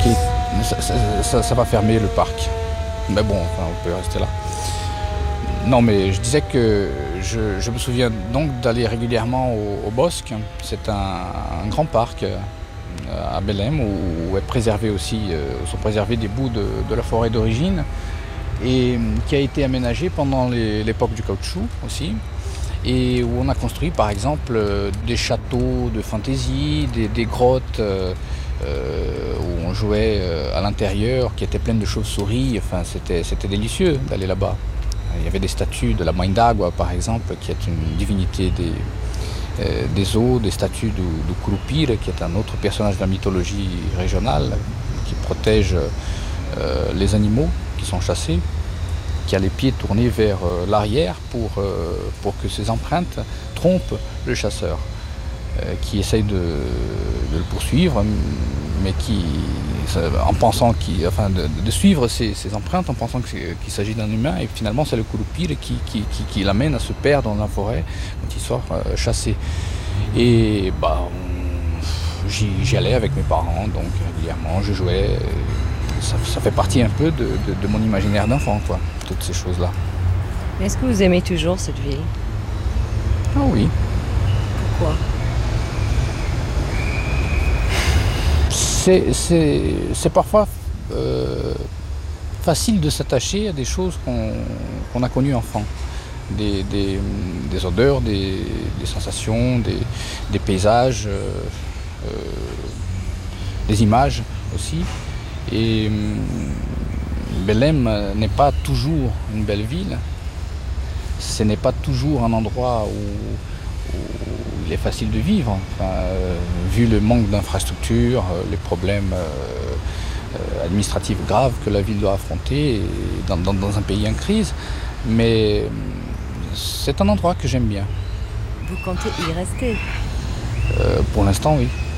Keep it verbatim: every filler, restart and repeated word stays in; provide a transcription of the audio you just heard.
qui est, ça, ça, ça, ça va fermer le parc. Mais bon, enfin, on peut rester là. Non, mais je disais que je, je me souviens donc d'aller régulièrement au, au Bosque. C'est un, un grand parc euh, à Belém où, où est préservé aussi, euh, où sont préservés des bouts de, de la forêt d'origine et qui a été aménagé pendant l'époque du caoutchouc aussi. Et où on a construit par exemple euh, des châteaux de fantaisie, des, des grottes euh, euh, où on jouait euh, à l'intérieur, qui étaient pleines de chauves-souris. Enfin, c'était, c'était délicieux d'aller là-bas. Il y avait des statues de la Mãe d'Água par exemple, qui est une divinité des, euh, des eaux, des statues du, du Curupira, qui est un autre personnage de la mythologie régionale, qui protège euh, les animaux qui sont chassés, qui a les pieds tournés vers euh, l'arrière pour, euh, pour que ses empreintes trompent le chasseur, euh, qui essaye de, de le poursuivre, mais qui, en pensant qu'il, enfin, de, de suivre ses, ses empreintes en pensant qu'il s'agit d'un humain, et finalement c'est le Curupira qui, qui, qui, qui l'amène à se perdre dans la forêt quand il sort euh, chasser. Et bah, j'y allais avec mes parents, donc régulièrement je jouais. Ça, ça fait partie un peu de, de, de mon imaginaire d'enfant, quoi, toutes ces choses-là. Est-ce que vous aimez toujours cette ville? Ah oui. Pourquoi? C'est parfois euh, facile de s'attacher à des choses qu'on qu'on a connues enfant. Des, des, des odeurs, des, des sensations, des, des paysages, euh, euh, des images aussi. Et Belém n'est pas toujours une belle ville. Ce n'est pas toujours un endroit où, où il est facile de vivre. Enfin, euh, vu le manque d'infrastructures, euh, les problèmes euh, euh, administratifs graves que la ville doit affronter dans, dans, dans un pays en crise. Mais c'est un endroit que j'aime bien. Vous comptez y rester? euh, Pour l'instant, oui.